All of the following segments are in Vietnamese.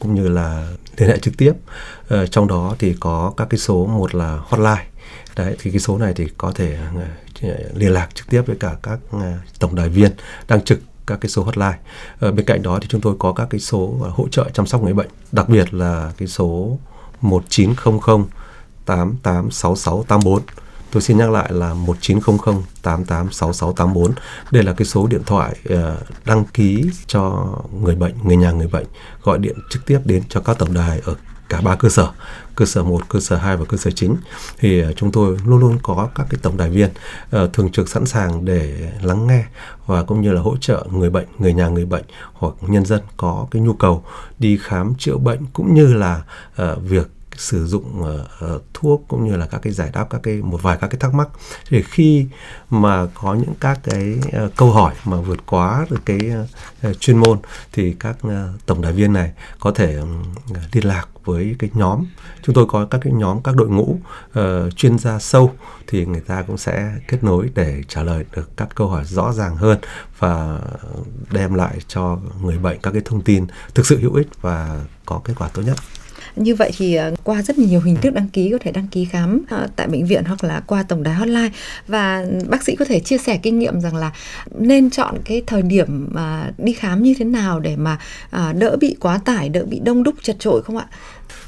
cũng như là liên hệ trực tiếp. Trong đó thì có các cái số, một là hotline. Đấy, thì cái số này thì có thể liên lạc trực tiếp với cả các tổng đài viên đang trực các cái số hotline. Bên cạnh đó thì chúng tôi có các cái số hỗ trợ chăm sóc người bệnh, đặc biệt là cái số 1900 886684. Tôi xin nhắc lại là 1900 886684. Đây là cái số điện thoại đăng ký cho người bệnh, người nhà người bệnh gọi điện trực tiếp đến cho các tổng đài ở cả 3 cơ sở. Cơ sở 1, cơ sở 2 và cơ sở chính. Thì chúng tôi luôn luôn có các cái tổng đài viên thường trực sẵn sàng để lắng nghe và cũng như là hỗ trợ người bệnh, người nhà người bệnh hoặc nhân dân có cái nhu cầu đi khám chữa bệnh, cũng như là việc sử dụng thuốc, cũng như là các cái giải đáp một vài các cái thắc mắc. Thì khi mà có những các cái câu hỏi mà vượt quá được cái chuyên môn thì các tổng đài viên này có thể liên lạc với cái nhóm. Chúng tôi có các cái nhóm, các đội ngũ chuyên gia sâu, thì người ta cũng sẽ kết nối để trả lời được các câu hỏi rõ ràng hơn và đem lại cho người bệnh các cái thông tin thực sự hữu ích và có kết quả tốt nhất. Như vậy thì qua rất nhiều hình thức đăng ký, có thể đăng ký khám tại bệnh viện hoặc là qua tổng đài hotline. Và bác sĩ có thể chia sẻ kinh nghiệm rằng là nên chọn cái thời điểm mà đi khám như thế nào để mà đỡ bị quá tải, đỡ bị đông đúc chật chội không ạ?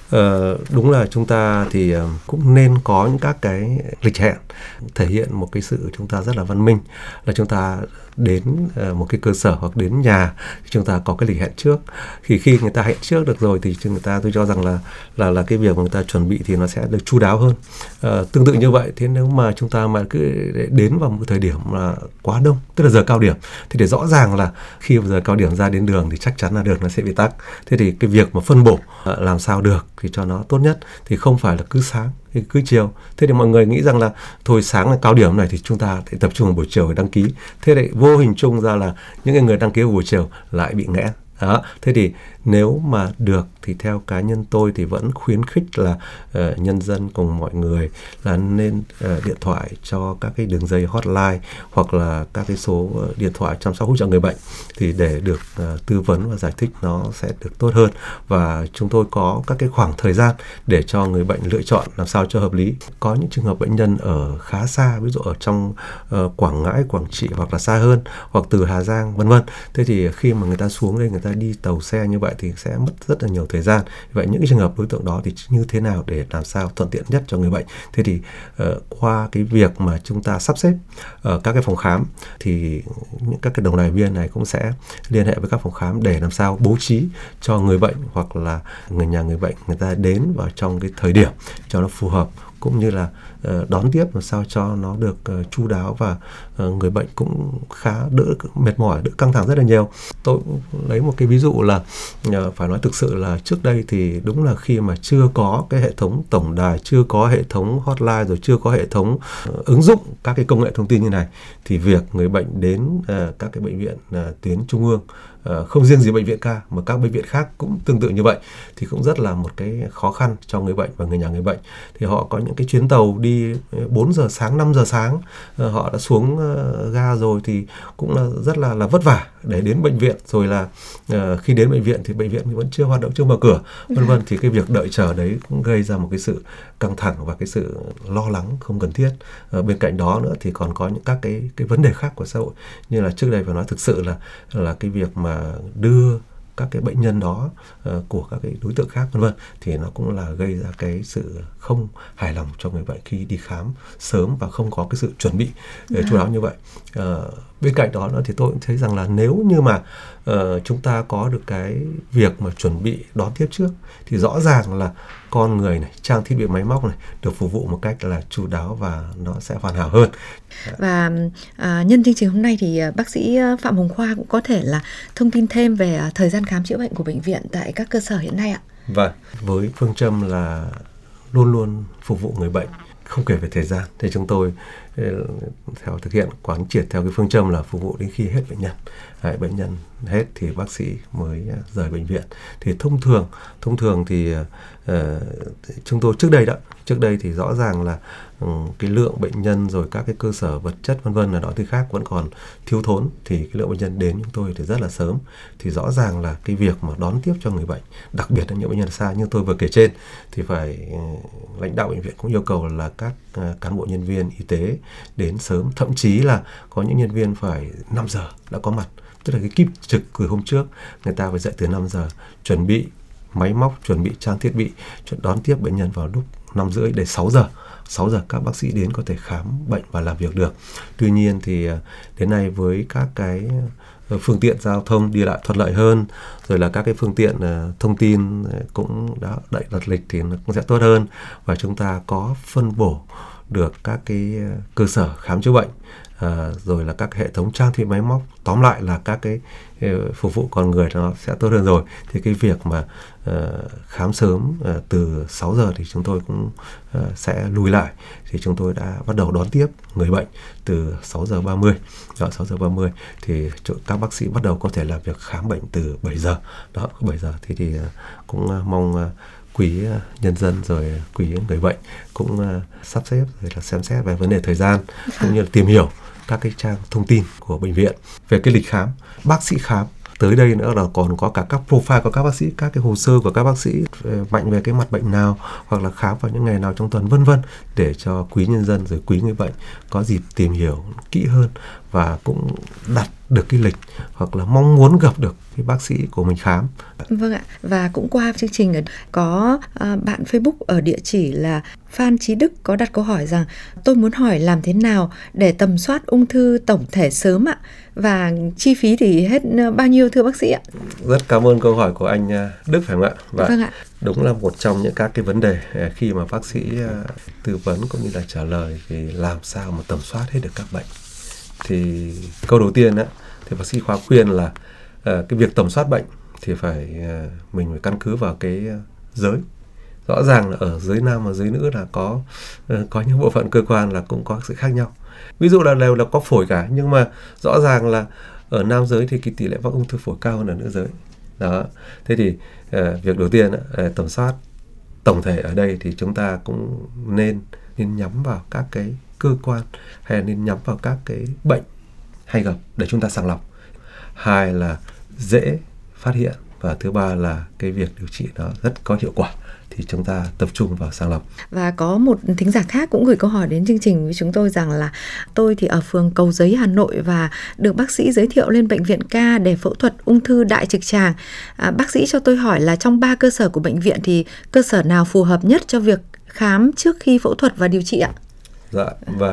Đúng là chúng ta thì cũng nên có những các cái lịch hẹn thể hiện một cái sự chúng ta rất là văn minh, là chúng ta đến một cái cơ sở hoặc đến nhà thì chúng ta có cái lịch hẹn trước. Thì khi người ta hẹn trước được rồi thì người ta, tôi cho rằng là cái việc mà người ta chuẩn bị thì nó sẽ được chu đáo hơn. Tương tự như vậy, thế nếu mà chúng ta mà cứ đến vào một thời điểm là quá đông, tức là giờ cao điểm, thì để rõ ràng là khi giờ cao điểm ra đến đường thì chắc chắn là đường nó sẽ bị tắc. Thế thì cái việc mà phân bổ làm sao được thì cho nó tốt nhất thì không phải là cứ sáng thì cứ chiều. Thế thì mọi người nghĩ rằng là thôi sáng là cao điểm này thì chúng ta tập trung vào buổi chiều để đăng ký. Thế thì vô hình chung ra là những người đăng ký vào buổi chiều lại bị nghẽn. Đó. Thế thì nếu mà được thì theo cá nhân tôi thì vẫn khuyến khích là nhân dân cùng mọi người là nên điện thoại cho các cái đường dây hotline hoặc là các cái số điện thoại chăm sóc hỗ trợ người bệnh thì để được tư vấn và giải thích nó sẽ được tốt hơn. Và chúng tôi có các cái khoảng thời gian để cho người bệnh lựa chọn làm sao cho hợp lý. Có những trường hợp bệnh nhân ở khá xa, ví dụ ở trong Quảng Ngãi, Quảng Trị hoặc là xa hơn, hoặc từ Hà Giang vân vân. Thế thì khi mà người ta xuống đây, người ta đi tàu xe như vậy thì sẽ mất rất là nhiều thời gian. Vậy những cái trường hợp đối tượng đó thì như thế nào để làm sao thuận tiện nhất cho người bệnh? Thế thì qua cái việc mà chúng ta sắp xếp các cái phòng khám thì các cái tổng đài viên này cũng sẽ liên hệ với các phòng khám để làm sao bố trí cho người bệnh hoặc là người nhà người bệnh người ta đến vào trong cái thời điểm cho nó phù hợp, cũng như là đón tiếp làm sao cho nó được chu đáo và người bệnh cũng khá đỡ mệt mỏi, đỡ căng thẳng rất là nhiều. Tôi lấy một cái ví dụ là phải nói thực sự là trước đây thì đúng là khi mà chưa có cái hệ thống tổng đài, chưa có hệ thống hotline, rồi chưa có hệ thống ứng dụng các cái công nghệ thông tin như này, thì việc người bệnh đến các cái bệnh viện tuyến trung ương, không riêng gì bệnh viện ca mà các bệnh viện khác cũng tương tự như vậy, thì cũng rất là một cái khó khăn cho người bệnh và người nhà người bệnh. Thì họ có những cái chuyến tàu đi 4 giờ sáng, 5 giờ sáng, họ đã xuống ga rồi thì cũng là rất là vất vả để đến bệnh viện. Rồi là khi đến bệnh viện thì bệnh viện vẫn chưa hoạt động, chưa mở cửa vân vân, thì cái việc đợi chờ đấy cũng gây ra một cái sự căng thẳng và cái sự lo lắng không cần thiết. Bên cạnh đó nữa thì còn có những các cái vấn đề khác của xã hội, như là trước đây phải nói thực sự là cái việc mà đưa các cái bệnh nhân đó của các cái đối tượng khác vân vân, thì nó cũng là gây ra cái sự không hài lòng cho người bệnh khi đi khám sớm và không có cái sự chuẩn bị chu đáo như vậy. Bên cạnh đó nữa thì tôi cũng thấy rằng là nếu như mà chúng ta có được cái việc mà chuẩn bị đón tiếp trước thì rõ ràng là con người này, trang thiết bị máy móc này được phục vụ một cách là chu đáo và nó sẽ hoàn hảo hơn. Và nhân chương trình hôm nay thì bác sĩ Phạm Hồng Khoa cũng có thể là thông tin thêm về thời gian khám chữa bệnh của bệnh viện tại các cơ sở hiện nay ạ. Vâng, với phương châm là luôn luôn phục vụ người bệnh, không kể về thời gian, thì chúng tôi thực hiện quán triệt theo cái phương châm là phục vụ đến khi hết bệnh nhân. Bệnh nhân hết thì bác sĩ mới rời bệnh viện. Thì thông thường thì chúng tôi trước đây thì rõ ràng là cái lượng bệnh nhân rồi các cái cơ sở vật chất vân vân là đó thì khác vẫn còn thiếu thốn, thì cái lượng bệnh nhân đến chúng tôi thì rất là sớm. Thì rõ ràng là cái việc mà đón tiếp cho người bệnh, đặc biệt là những bệnh nhân xa như tôi vừa kể trên, thì phải lãnh đạo bệnh viện cũng yêu cầu là các cán bộ nhân viên y tế đến sớm, thậm chí là có những nhân viên phải 5 giờ đã có mặt. Tức là cái kíp trực từ hôm trước người ta phải dậy từ 5 giờ chuẩn bị máy móc, chuẩn bị trang thiết bị, đón tiếp bệnh nhân vào lúc 5:30 để 6 giờ các bác sĩ đến có thể khám bệnh và làm việc được. Tuy nhiên thì đến nay với các cái phương tiện giao thông đi lại thuận lợi hơn, rồi là các cái phương tiện thông tin cũng đã đặt lịch thì nó cũng sẽ tốt hơn, và chúng ta có phân bổ được các cái cơ sở khám chữa bệnh, rồi là các hệ thống trang thiết bị máy móc, tóm lại là các cái phục vụ con người nó sẽ tốt hơn rồi. Thì cái việc mà khám sớm từ 6 giờ thì chúng tôi cũng sẽ lùi lại, thì chúng tôi đã bắt đầu đón tiếp người bệnh từ 6:30. 6:30 thì các bác sĩ bắt đầu có thể làm việc khám bệnh từ 7 giờ. 7 giờ thì cũng mong quý nhân dân rồi quý người bệnh cũng sắp xếp rồi là xem xét về vấn đề thời gian, cũng như là tìm hiểu các cái trang thông tin của bệnh viện về cái lịch khám, bác sĩ khám. Tới đây nữa là còn có cả các profile của các bác sĩ, các cái hồ sơ của các bác sĩ mạnh về cái mặt bệnh nào, hoặc là khám vào những ngày nào trong tuần vân vân, để cho quý nhân dân rồi quý người bệnh có dịp tìm hiểu kỹ hơn và cũng đặt được cái lịch hoặc là mong muốn gặp được cái bác sĩ của mình khám. Vâng ạ, và cũng qua chương trình có bạn Facebook ở địa chỉ là Phan Chí Đức có đặt câu hỏi rằng tôi muốn hỏi làm thế nào để tầm soát ung thư tổng thể sớm ạ, và chi phí thì hết bao nhiêu thưa bác sĩ ạ? Rất cảm ơn câu hỏi của anh Đức, phải không ạ? Và vâng ạ. Đúng là một trong những các cái vấn đề khi mà bác sĩ tư vấn cũng như là trả lời thì làm sao mà tầm soát hết được các bệnh. Thì câu đầu tiên thì bác sĩ khoa khuyên là cái việc tầm soát bệnh thì mình phải căn cứ vào cái giới. Rõ ràng là ở giới nam và giới nữ là có những bộ phận cơ quan là cũng có sự khác nhau. Ví dụ là đều là có phổi cả, nhưng mà rõ ràng là ở nam giới thì cái tỷ lệ mắc ung thư phổi cao hơn ở nữ giới. Đó. Thế thì việc đầu tiên tầm soát tổng thể ở đây thì chúng ta cũng nên nhắm vào các cái cơ quan, hay là nên nhắm vào các cái bệnh hay gặp để chúng ta sàng lọc. Hai là dễ phát hiện, và thứ ba là cái việc điều trị nó rất có hiệu quả, thì chúng ta tập trung vào sàng lọc. Và có một thính giả khác cũng gửi câu hỏi đến chương trình với chúng tôi rằng là tôi thì ở phường Cầu Giấy, Hà Nội và được bác sĩ giới thiệu lên bệnh viện K để phẫu thuật ung thư đại trực tràng. Bác sĩ cho tôi hỏi là trong 3 cơ sở của bệnh viện thì cơ sở nào phù hợp nhất cho việc khám trước khi phẫu thuật và điều trị ạ? Dạ, và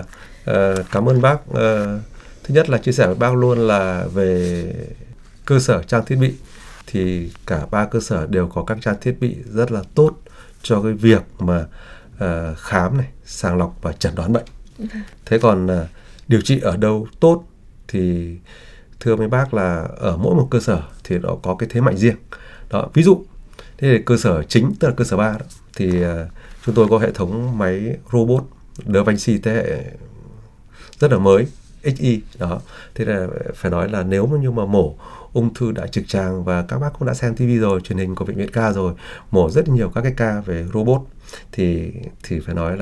cảm ơn bác. Thứ nhất là chia sẻ với bác luôn là về cơ sở trang thiết bị thì cả 3 cơ sở đều có các trang thiết bị rất là tốt cho cái việc mà khám này, sàng lọc và chẩn đoán bệnh. Thế còn điều trị ở đâu tốt thì thưa mấy bác là ở mỗi một cơ sở thì nó có cái thế mạnh riêng. Đó, ví dụ thế thì cơ sở chính, tức là cơ sở 3 đó, thì chúng tôi có hệ thống máy robot Da Vinci thế hệ rất là mới, XI đó. Thế là phải nói là nếu như mà mổ ung thư đại trực tràng, và các bác cũng đã xem TV rồi, truyền hình của bệnh viện K rồi, mổ rất nhiều các cái ca về robot, thì phải nói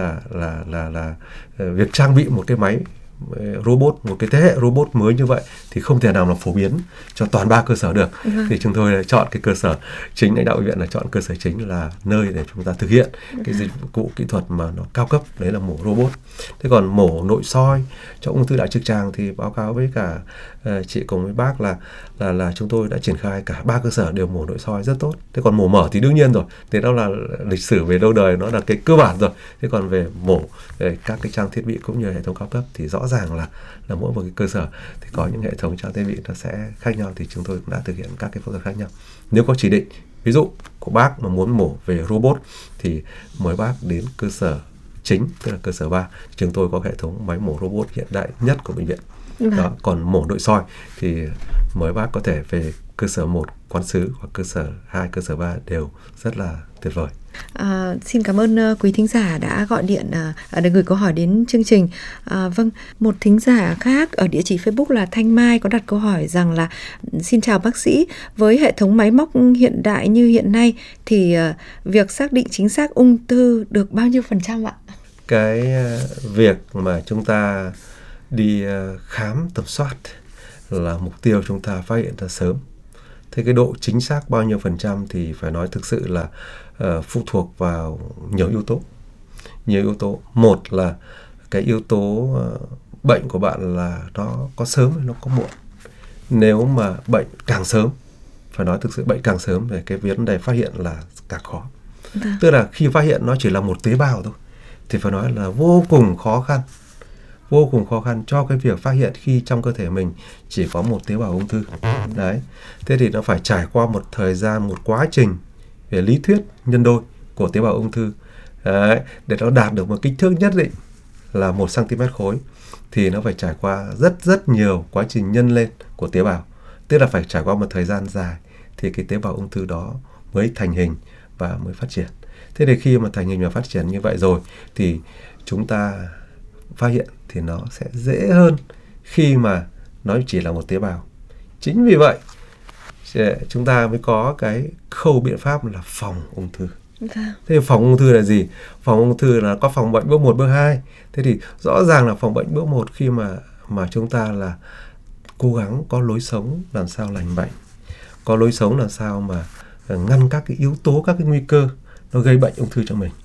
là việc trang bị một cái máy robot, một cái thế hệ robot mới như vậy thì không thể nào mà phổ biến cho toàn 3 cơ sở được. Thì chúng tôi đã chọn cái cơ sở chính, lãnh đạo bệnh viện là chọn cơ sở chính là nơi để chúng ta thực hiện cái dịch vụ kỹ thuật mà nó cao cấp, đấy là mổ robot. Thế còn mổ nội soi cho ung thư đại trực tràng thì báo cáo với cả chị cùng với bác là chúng tôi đã triển khai cả 3 cơ sở đều mổ nội soi rất tốt. Thế còn mổ mở thì đương nhiên rồi, thế đó là lịch sử về lâu đời, nó là cái cơ bản rồi. Thế còn về mổ về các cái trang thiết bị cũng như hệ thống cao cấp thì rõ ràng là mỗi một cái cơ sở thì có những hệ thống trang thiết bị nó sẽ khác nhau, thì chúng tôi cũng đã thực hiện các cái phẫu thuật khác nhau. Nếu có chỉ định ví dụ của bác mà muốn mổ về robot thì mời bác đến cơ sở chính, tức là cơ sở 3. Chúng tôi có hệ thống máy mổ robot hiện đại nhất của bệnh viện. Đó, còn mổ nội soi thì mời bác có thể về cơ sở 1 Quán Sứ hoặc cơ sở 2, cơ sở 3 đều rất là tuyệt vời. Xin cảm ơn quý thính giả đã gọi điện để gửi câu hỏi đến chương trình. Vâng, một thính giả khác ở địa chỉ Facebook là Thanh Mai có đặt câu hỏi rằng là: xin chào bác sĩ, với hệ thống máy móc hiện đại như hiện nay thì việc xác định chính xác ung thư được bao nhiêu %? Ạ? Cái việc mà chúng ta đi khám tầm soát là mục tiêu chúng ta phát hiện ra sớm. Thế cái độ chính xác bao nhiêu % thì phải nói thực sự là phụ thuộc vào nhiều yếu tố. Nhiều yếu tố. Một là cái yếu tố bệnh của bạn là nó có sớm hay nó có muộn. Nếu mà bệnh càng sớm, phải nói thực sự bệnh càng sớm thì cái vấn đề phát hiện là càng khó. Tức là khi phát hiện nó chỉ là một tế bào thôi thì phải nói là vô cùng khó khăn cho cái việc phát hiện khi trong cơ thể mình chỉ có một tế bào ung thư. Đấy. Thế thì nó phải trải qua một thời gian, một quá trình về lý thuyết nhân đôi của tế bào ung thư. Đấy. Để nó đạt được một kích thước nhất định là 1 cm khối thì nó phải trải qua rất nhiều quá trình nhân lên của tế bào. Tức là phải trải qua một thời gian dài thì cái tế bào ung thư đó mới thành hình và mới phát triển. Thế thì khi mà thành hình và phát triển như vậy rồi thì chúng ta phát hiện thì nó sẽ dễ hơn khi mà nó chỉ là một tế bào. Chính vì vậy chúng ta mới có cái khâu biện pháp là phòng ung thư. Thế phòng ung thư là gì? Phòng ung thư là có phòng bệnh bước 1, bước 2. Thế thì rõ ràng là phòng bệnh bước 1 khi mà chúng ta là cố gắng có lối sống làm sao lành mạnh, có lối sống làm sao mà ngăn các cái yếu tố, các cái nguy cơ nó gây bệnh ung thư cho mình.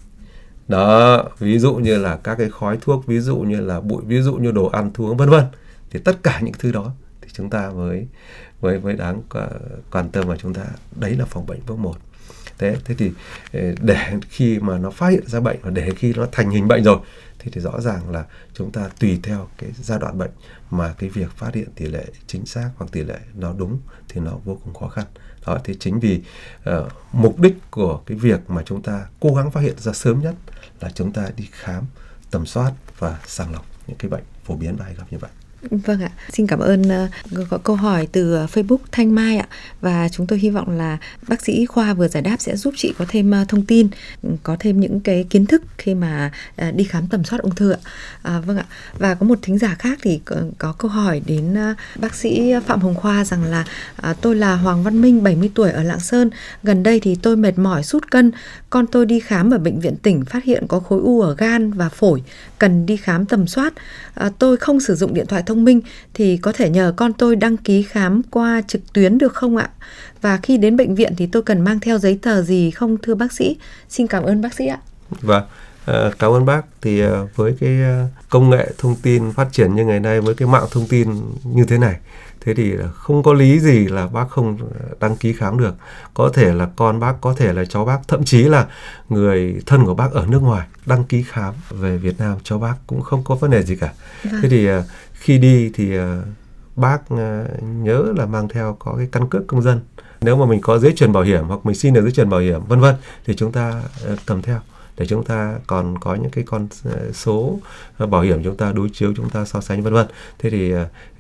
Đó, ví dụ như là các cái khói thuốc, ví dụ như là bụi, ví dụ như đồ ăn thuốc, vân vân. Thì tất cả những thứ đó thì chúng ta mới đáng quan tâm, mà chúng ta đấy là phòng bệnh bước 1. Thế thì để khi mà nó phát hiện ra bệnh và để khi nó thành hình bệnh rồi thì rõ ràng là chúng ta tùy theo cái giai đoạn bệnh mà cái việc phát hiện tỷ lệ chính xác hoặc tỷ lệ nó đúng thì nó vô cùng khó khăn. Đó, thì chính vì mục đích của cái việc mà chúng ta cố gắng phát hiện ra sớm nhất là chúng ta đi khám, tầm soát và sàng lọc những cái bệnh phổ biến và hay gặp như vậy. Vâng ạ, xin cảm ơn có câu hỏi từ Facebook Thanh Mai ạ. Và chúng tôi hy vọng là bác sĩ Khoa vừa giải đáp sẽ giúp chị có thêm thông tin, có thêm những cái kiến thức khi mà đi khám tầm soát ung thư ạ. Vâng ạ, và có một thính giả khác thì có câu hỏi đến bác sĩ Phạm Hồng Khoa rằng là: tôi là Hoàng Văn Minh, 70 tuổi ở Lạng Sơn. Gần đây thì tôi mệt mỏi, sút cân. Con tôi đi khám ở bệnh viện tỉnh phát hiện có khối u ở gan và phổi, cần đi khám tầm soát. Tôi không sử dụng điện thoại thông minh thì có thể nhờ con tôi đăng ký khám qua trực tuyến được không ạ? Và khi đến bệnh viện thì tôi cần mang theo giấy tờ gì không thưa bác sĩ? Xin cảm ơn bác sĩ ạ. Vâng, cảm ơn bác. Thì với cái công nghệ thông tin phát triển như ngày nay, với cái mạng thông tin như thế này, thế thì không có lý gì là bác không đăng ký khám được. Có thể là con bác, có thể là cháu bác, thậm chí là người thân của bác ở nước ngoài đăng ký khám về Việt Nam cho bác cũng không có vấn đề gì cả. Thế thì khi đi thì bác nhớ là mang theo có cái căn cước công dân. Nếu mà mình có giấy chuyển bảo hiểm hoặc mình xin được giấy chuyển bảo hiểm vân vân thì chúng ta cầm theo để chúng ta còn có những cái con số bảo hiểm chúng ta đối chiếu, chúng ta so sánh vân vân. Thế thì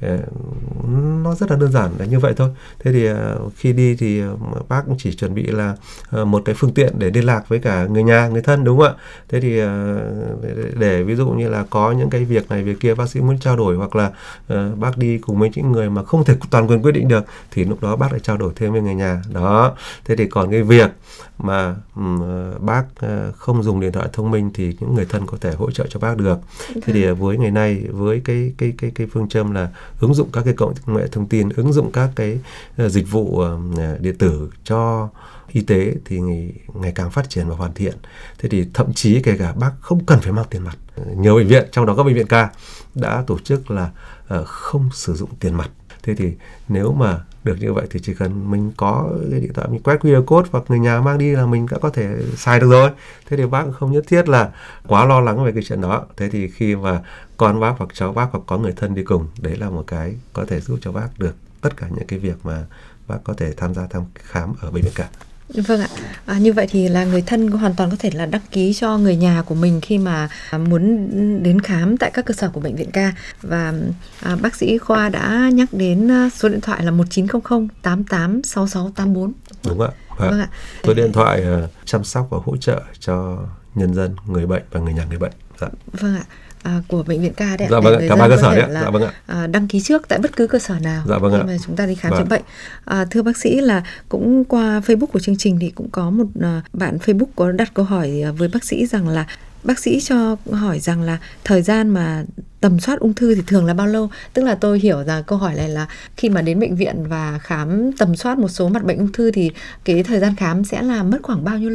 nó rất là đơn giản là như vậy thôi. Thế thì khi đi thì bác cũng chỉ chuẩn bị là một cái phương tiện để liên lạc với cả người nhà, người thân, đúng không ạ? Thế thì để ví dụ như là có những cái việc này việc kia bác sĩ muốn trao đổi, hoặc là bác đi cùng với những người mà không thể toàn quyền quyết định được thì lúc đó bác lại trao đổi thêm với người nhà. Đó. Thế thì còn cái việc mà bác không dùng điện thoại thông minh thì những người thân có thể hỗ trợ cho bác được. Thế thì với ngày nay, với cái phương châm là ứng dụng các cái công nghệ thông tin, ứng dụng các cái dịch vụ điện tử cho y tế thì ngày càng phát triển và hoàn thiện. Thế thì thậm chí kể cả bác không cần phải mang tiền mặt. Nhiều bệnh viện, trong đó các bệnh viện ca đã tổ chức là không sử dụng tiền mặt. Thế thì nếu mà được như vậy thì chỉ cần mình có cái điện thoại, mình quét QR code hoặc người nhà mang đi là mình đã có thể xài được rồi. Thế thì bác không nhất thiết là quá lo lắng về cái chuyện đó. Thế thì khi mà con bác hoặc cháu bác hoặc có người thân đi cùng, đấy là một cái có thể giúp cho bác được tất cả những cái việc mà bác có thể tham gia khám ở bệnh viện ca. Vâng ạ. Như vậy thì là người thân hoàn toàn có thể là đăng ký cho người nhà của mình khi mà muốn đến khám tại các cơ sở của bệnh viện Ca. Và bác sĩ Khoa đã nhắc đến số điện thoại là 1900 88 6684. Đúng ạ. Vâng ạ. Số điện thoại chăm sóc và hỗ trợ cho nhân dân, người bệnh và người nhà người bệnh. Dạ. Vâng ạ. Của bệnh viện Ca đấy ạ. Dạ vâng ạ, cả ba cơ sở đấy ạ. Dạ vâng ạ. Đăng ký trước tại bất cứ cơ sở nào dạ vâng khi ạ. mà chúng ta đi khám chữa bệnh. Thưa bác sĩ, là cũng qua Facebook của chương trình thì cũng có một bạn Facebook có đặt câu hỏi với bác sĩ rằng là bác sĩ cho hỏi rằng là thời gian mà tầm soát ung thư thì thường là bao lâu? Tức là tôi hiểu rằng câu hỏi này là khi mà đến bệnh viện và khám tầm soát một số mặt bệnh ung thư thì cái thời gian khám sẽ là mất khoảng bao nhiêu lâu?